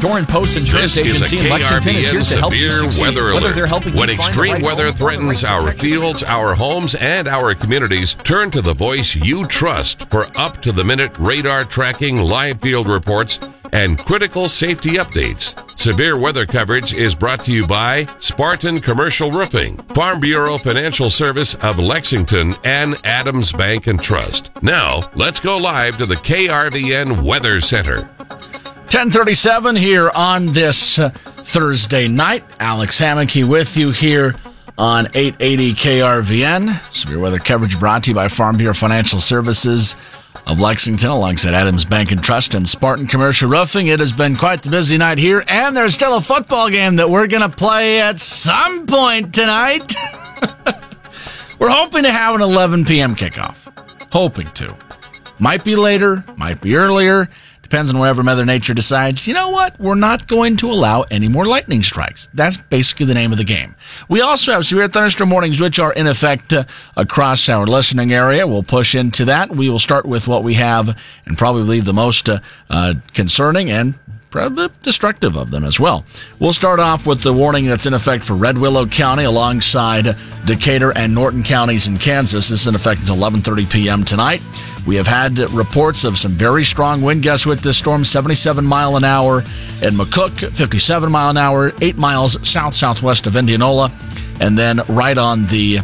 Doran Post Insurance This is a Agency in Lexington is here KRVN to help you severe succeed. weather Whether alert. they're helping you When find the extreme right weather home or threatens the right our protection. fields, our homes, and our communities, turn to the voice you trust for up-to-the-minute radar tracking, live field reports, and critical safety updates. Severe weather coverage is brought to you by Spartan Commercial Roofing, Farm Bureau Financial Service of Lexington, and Adams Bank and Trust. Now, let's go live to the KRVN Weather Center. 10:37 here on this Thursday night. Alex Hammocky with you here on 880 KRVN. Severe weather coverage brought to you by Farm Bureau Financial Services of Lexington, alongside Adams Bank and Trust and Spartan Commercial Roofing. It has been quite the busy night here, and there's still a football game that we're going to play at some point tonight. We're hoping to have an 11 p.m. kickoff. Hoping to. Might be later, might be earlier. Depends on whatever Mother Nature decides. You know what? We're not going to allow any more lightning strikes. That's basically the name of the game. We also have severe thunderstorm warnings, which are in effect across our listening area. We'll push into that. We will start with what we have, and probably the most concerning and probably destructive of them as well. We'll start off with the warning that's in effect for Red Willow County alongside Decatur and Norton counties in Kansas. This is in effect until 11:30 p.m. tonight. We have had reports of some very strong wind gusts with this storm, 77 mile an hour in McCook, 57 mile an hour, 8 miles south-southwest of Indianola, and then right on the,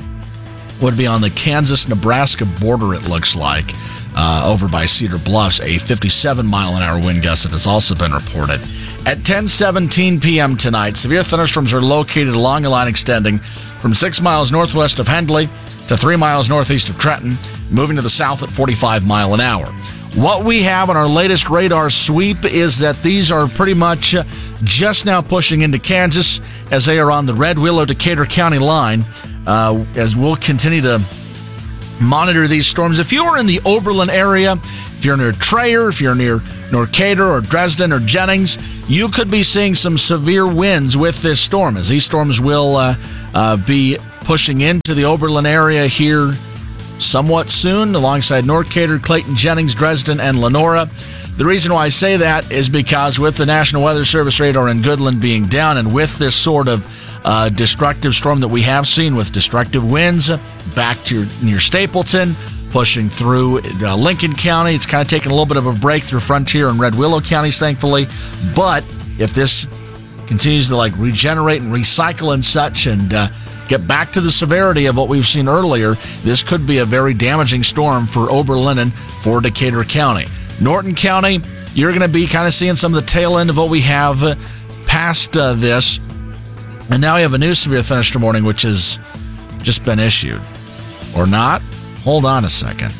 would be on the Kansas-Nebraska border, it looks like, over by Cedar Bluffs, a 57 mile an hour wind gust that has also been reported. At 10:17 p.m. tonight, severe thunderstorms are located along a line extending from 6 miles northwest of Hendley to 3 miles northeast of Trenton, moving to the south at 45 mile an hour. What we have on our latest radar sweep is that these are pretty much just now pushing into Kansas as they are on the Red Willow-Decatur County line, as we'll continue to monitor these storms. If you are in the Oberlin area, if you're near Traer, if you're near Norcatur or Dresden or Jennings, you could be seeing some severe winds with this storm, as these storms will be pushing into the Oberlin area here somewhat soon, alongside Norcatur, Clayton, Jennings, Dresden, and Lenora. The reason why I say that is because with the National Weather Service radar in Goodland being down, and with this sort of destructive storm that we have seen with destructive winds back to near Stapleton, pushing through Lincoln County, it's kind of taking a little bit of a break through Frontier and Red Willow counties, thankfully. But if this continues to regenerate and recycle and such, and get back to the severity of what we've seen earlier, this could be a very damaging storm for Oberlin and for Decatur County. Norton County, you're going to be kind of seeing some of the tail end of what we have past this. And now we have a new severe thunderstorm warning, which has just been issued. Or not? Hold on a second.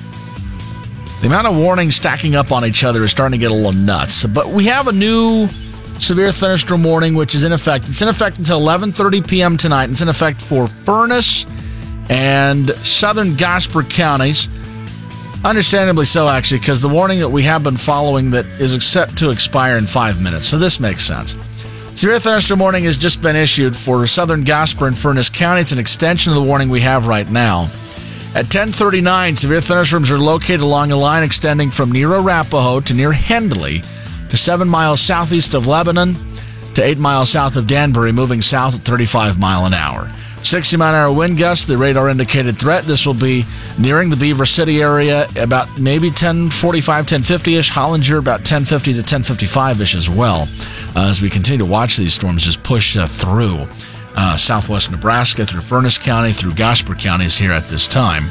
The amount of warnings stacking up on each other is starting to get a little nuts. But we have a new severe thunderstorm warning, which is in effect. It's in effect until 11:30 p.m. tonight. It's in effect for Furnace and southern Gosper counties. Understandably so, actually, because the warning that we have been following that is set to expire in 5 minutes. So this makes sense. Severe thunderstorm warning has just been issued for southern Gosper and Furnace County. It's an extension of the warning we have right now. At 10:39, severe thunderstorms are located along a line extending from near Arapahoe to near Hendley, to 7 miles southeast of Lebanon, to 8 miles south of Danbury, moving south at 35 mile an hour. 60 mile an hour wind gusts, the radar indicated threat. This will be nearing the Beaver City area about maybe 10:45, 10:50-ish. Hollinger about 10:50 to 10:55-ish as well, as we continue to watch these storms just push through southwest Nebraska, through Furnace County, through Gosper counties here at this time,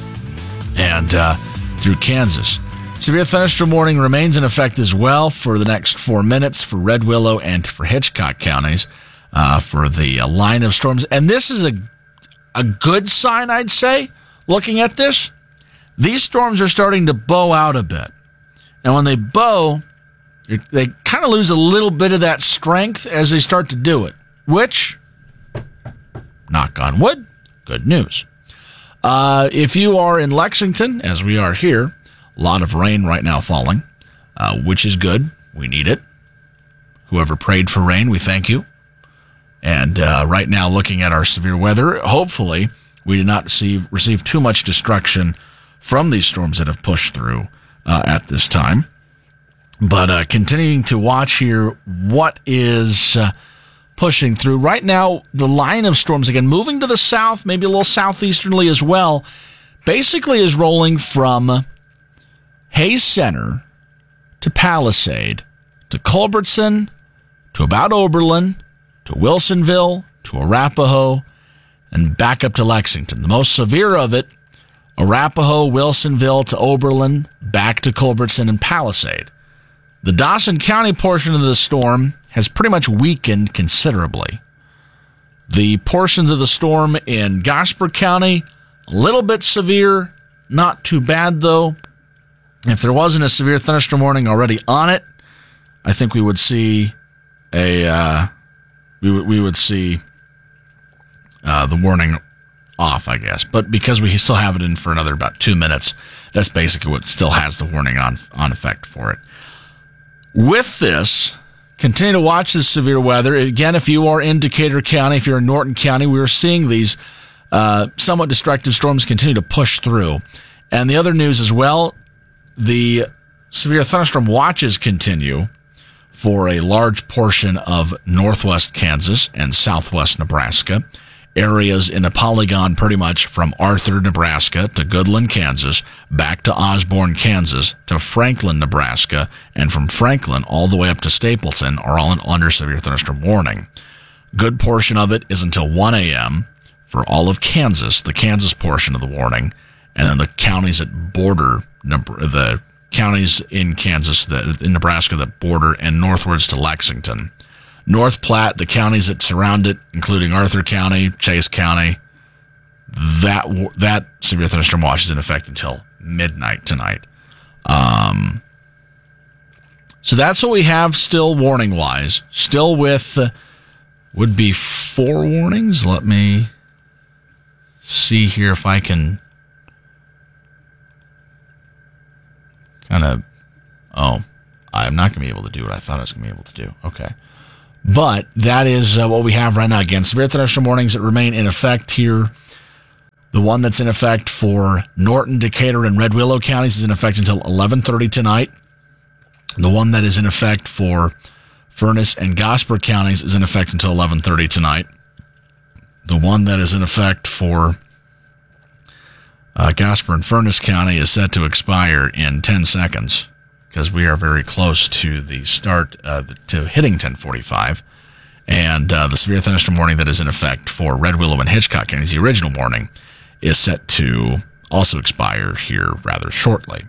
and through Kansas. Severe thunderstorm warning remains in effect as well for the next 4 minutes for Red Willow and for Hitchcock counties for the line of storms. And this is a good sign, I'd say, looking at this. These storms are starting to bow out a bit. And when they bow, they kind of lose a little bit of that strength as they start to do it, which, knock on wood, good news. If you are in Lexington, as we are here, a lot of rain right now falling, which is good. We need it. Whoever prayed for rain, we thank you. And right now, looking at our severe weather, hopefully we did not receive too much destruction from these storms that have pushed through at this time. But continuing to watch here what is pushing through. Right now, the line of storms, again, moving to the south, maybe a little southeasterly as well, basically is rolling from Hayes Center to Palisade to Culbertson to about Oberlin to Wilsonville to Arapahoe and back up to Lexington. The most severe of it, Arapahoe, Wilsonville to Oberlin, back to Culbertson and Palisade. The Dawson County portion of the storm has pretty much weakened considerably. The portions of the storm in Gosper County, a little bit severe, not too bad though. If there wasn't a severe thunderstorm warning already on it, I think we would see the warning off, I guess. But because we still have it in for another about 2 minutes, that's basically what still has the warning on effect for it. With this, continue to watch this severe weather. Again, if you are in Decatur County, if you're in Norton County, we are seeing these somewhat destructive storms continue to push through. And the other news as well, the severe thunderstorm watches continue for a large portion of northwest Kansas and southwest Nebraska. Areas in a polygon pretty much from Arthur, Nebraska to Goodland, Kansas, back to Osborne, Kansas, to Franklin, Nebraska, and from Franklin all the way up to Stapleton are all under severe thunderstorm warning. Good portion of it is until 1 a.m. for all of Kansas, the Kansas portion of the warning, and then the counties that border, the counties in Kansas, in Nebraska that border, and northwards to Lexington. North Platte, the counties that surround it, including Arthur County, Chase County, that severe thunderstorm watch is in effect until midnight tonight. So that's what we have still warning-wise. Still with, would be 4 warnings. Let me see here if I can kind of, I'm not going to be able to do what I thought I was going to be able to do. Okay. But that is what we have right now. Again, severe thunderstorm warnings that remain in effect here. The one that's in effect for Norton, Decatur, and Red Willow counties is in effect until 11:30 tonight. The one that is in effect for Furnace and Gosper counties is in effect until 11:30 tonight. The one that is in effect for Gosper and Furnace County is set to expire in 10 seconds. Because we are very close to the start, to hitting 10:45. And the severe thunderstorm warning that is in effect for Red Willow and Hitchcock counties, the original warning, is set to also expire here rather shortly.